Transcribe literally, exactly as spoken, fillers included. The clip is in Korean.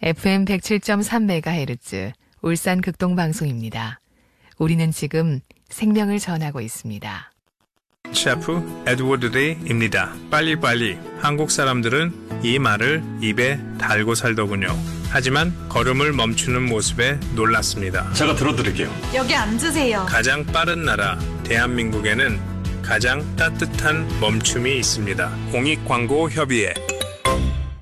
에프엠 백칠 점 삼 메가헤르츠 울산 극동방송입니다. 우리는 지금 생명을 전하고 있습니다. 셰프 에드워드 데이입니다. 빨리빨리. 한국 사람들은 이 말을 입에 달고 살더군요. 하지만 걸음을 멈추는 모습에 놀랐습니다. 제가 들어드릴게요. 여기 앉으세요. 가장 빠른 나라 대한민국에는 가장 따뜻한 멈춤이 있습니다. 공익광고협의회